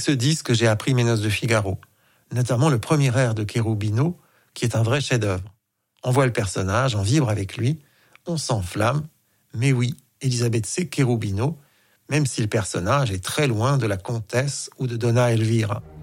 ce disque, j'ai appris Mes noces de Figaro, notamment le premier air de Cherubino, qui est un vrai chef-d'œuvre. On voit le personnage, on vibre avec lui, on s'enflamme. Mais oui, Elisabeth, c'est Cherubino, même si le personnage est très loin de la comtesse ou de Donna Elvira.